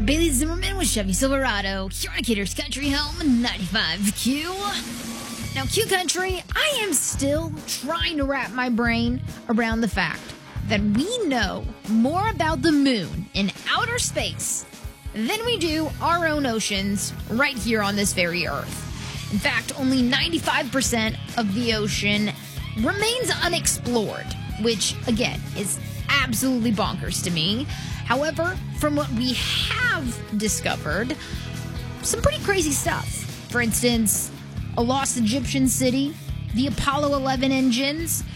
Bailey Zimmerman with Chevy Silverado, here on Cater's Country Home 95 Q. Now, Q Country, I am still trying to wrap my brain around the fact that we know more about the moon in outer space than we do our own oceans right here on this very Earth. In fact, only 95% of the ocean remains unexplored, which, again, is absolutely bonkers to me. However, from what we have discovered, some pretty crazy stuff. For instance, a lost Egyptian city, the Apollo 11 engines,